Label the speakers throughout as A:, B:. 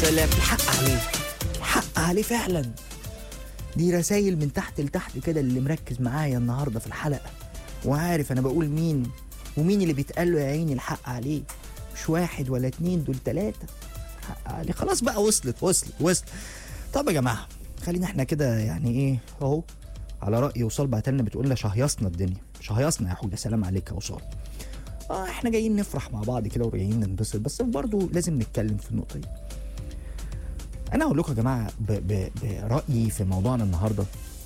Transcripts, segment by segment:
A: سلام. الحق عليه، الحق عليه فعلا. دي رسائل من تحت لتحت كده اللي مركز معايا النهارده في الحلقه وعارف انا بقول مين ومين اللي بيتقال له يا عيني الحق عليه. مش واحد ولا اتنين، دول 3. الحق عليه خلاص بقى. وصلت. طب يا جماعه خلينا احنا كده يعني ايه اهو على رأي وصال بعتلنا بتقول لنا شهيصنا الدنيا، شهيصنا يا حوده. سلام عليك يا وصال. احنا جايين نفرح مع بعض كده وجايين ننبسط، بس برضو لازم نتكلم في النقطه دي. انا هقول لكم يا جماعه برأيي في موضوعنا النهارده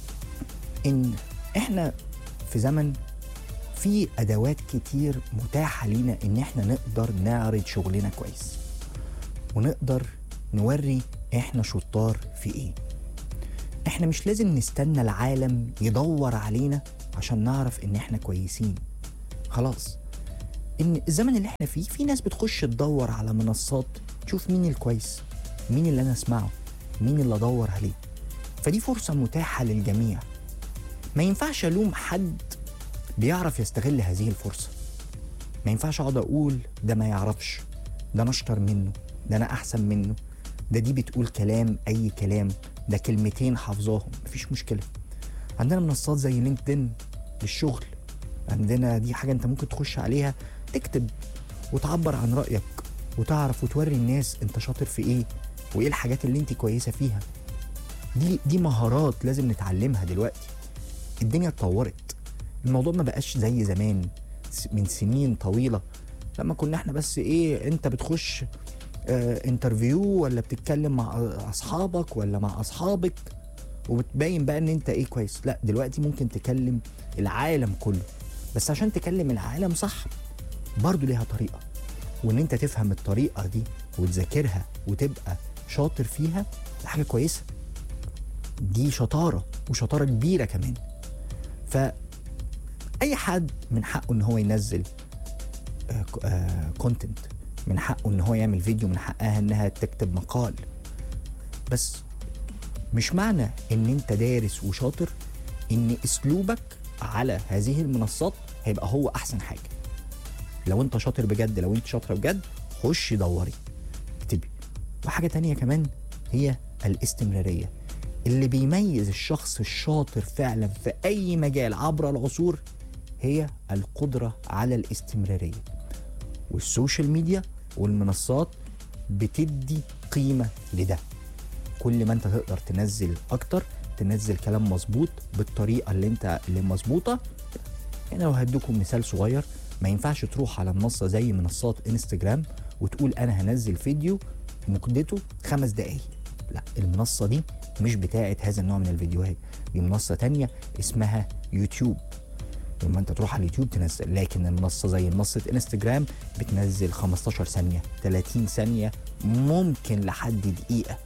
A: ان احنا في زمن في ادوات كتير متاحه لينا ان احنا نقدر نعرض شغلنا كويس ونقدر نوري احنا شطار في ايه. احنا مش لازم نستنى العالم يدور علينا عشان نعرف ان احنا كويسين. خلاص ان الزمن اللي احنا فيه في ناس بتخش تدور على منصات تشوف مين الكويس، مين اللي انا اسمعه، مين اللي ادور عليه. فدي فرصة متاحة للجميع. ما ينفعش الوم حد بيعرف يستغل هذه الفرصة. ما ينفعش اقعد اقول ده ما يعرفش، ده انا اشطر منه، ده انا احسن منه، دي بتقول كلام اي كلام، ده كلمتين حافظاهم. مفيش مشكلة. عندنا منصات زي لينكدين للشغل. عندنا دي حاجة انت ممكن تخش عليها تكتب وتعبر عن رأيك وتعرف وتوري الناس انت شاطر في ايه وايه الحاجات اللي انت كويسة فيها. دي مهارات لازم نتعلمها دلوقتي. الدنيا اتطورت. الموضوع ما بقاش زي زمان من سنين طويلة لما كنا احنا بس ايه انت بتخش انترفيو ولا بتتكلم مع اصحابك ولا مع اصحابك وبتبين بقى ان انت ايه كويس. لا دلوقتي ممكن تكلم العالم كله، بس عشان تكلم العالم صح برضو ليها طريقة، وان انت تفهم الطريقة دي وتذاكرها وتبقى شاطر فيها ده حاجة كويسة. دي شطارة وشطارة كبيرة كمان. فأي حد من حقه ان هو ينزل كونتنت، من حقه ان هو يعمل فيديو، من حقها انها تكتب مقال. بس مش معنى ان انت دارس وشاطر ان اسلوبك على هذه المنصات هيبقى هو احسن حاجة. لو انت شاطر بجد، لو انت شاطرة بجد، خش دوري اكتبي. وحاجة تانية كمان هي الاستمرارية. اللي بيميز الشخص الشاطر فعلا في اي مجال عبر العصور هي القدرة على الاستمرارية. والسوشيال ميديا والمنصات بتدي قيمة لده. كل ما انت تقدر تنزل اكتر، تنزل كلام مظبوط بالطريقة اللي مظبوطة. يعني لو هديكم مثال صغير، ما ينفعش تروح على منصة زي منصات انستجرام وتقول انا هنزل فيديو مدته 5 دقايق. لا، المنصة دي مش بتاعت هذا النوع من الفيديوهات. دي منصة تانية اسمها يوتيوب. لما انت تروح على اليوتيوب تنزل، لكن المنصة زي منصة انستجرام بتنزل 15 ثانية 30 ثانية ممكن لحد دقيقة.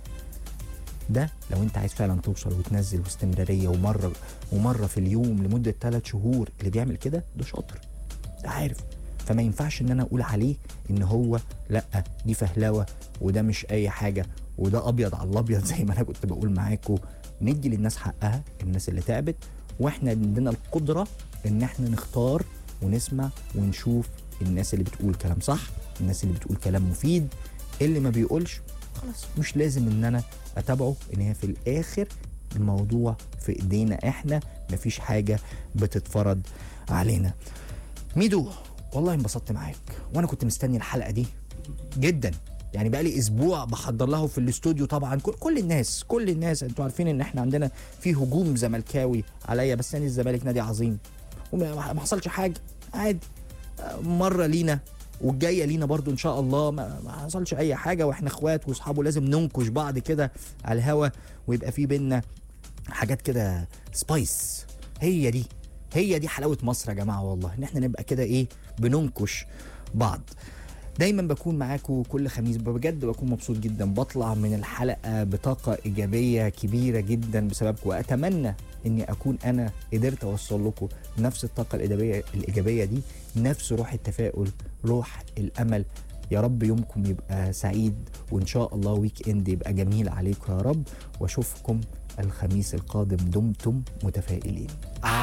A: ده لو انت عايز فعلا توصل وتنزل باستمرارية ومرة في اليوم لمدة 3 شهور. اللي بيعمل كده ده شاطر، ده عارف. فما ينفعش ان انا اقول عليه ان هو لا دي فهلوة وده مش اي حاجة وده ابيض على الابيض زي ما انا كنت بقول معاكم. ندي للناس حقها، الناس اللي تعبت، واحنا عندنا القدرة ان احنا نختار ونسمع ونشوف الناس اللي بتقول كلام صح، الناس اللي بتقول كلام مفيد. اللي ما بيقولش خلاص مش لازم ان انا اتابعه. ان هي في الاخر الموضوع في ايدينا احنا، مفيش حاجة بتتفرض علينا. ميدو والله انبسطت معاك، وانا كنت مستني الحلقة دي جدا. يعني بقى لي اسبوع بحضر لها في الاستوديو. طبعا كل الناس انتوا عارفين ان احنا عندنا في هجوم زملكاوي عليا، بس يعني الزمالك نادي عظيم وما حصلش حاجة، عادي. مرة لينا والجايه لينا برضو ان شاء الله. ما حصلش اي حاجه، واحنا اخوات واصحابه لازم ننكش بعض كده على الهوا ويبقى في بينا حاجات كده سبايس. هي دي حلاوه مصر يا جماعه والله، ان احنا نبقى كده ايه بننكش بعض. دايما بكون معاكم كل خميس، بجد بكون مبسوط جدا. بطلع من الحلقه بطاقه ايجابيه كبيره جدا بسببكم، واتمنى اني اكون انا قدرت اوصل لكم نفس الطاقه الايجابيه دي، نفس روح التفاؤل، روح الامل. يا رب يومكم يبقى سعيد، وان شاء الله ويك اند يبقى جميل عليكم يا رب. واشوفكم الخميس القادم. دمتم متفائلين.